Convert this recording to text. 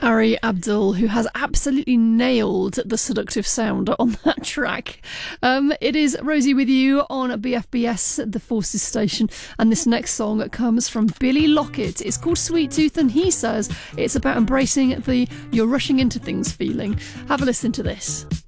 Ari Abdul, who has absolutely nailed the seductive sound on that track. It is Rosie with you on BFBS, the Forces station, and this next song comes from Billy Lockett. It's called Sweet Tooth, and he says it's about embracing the you're rushing into things feeling. Have a listen to this.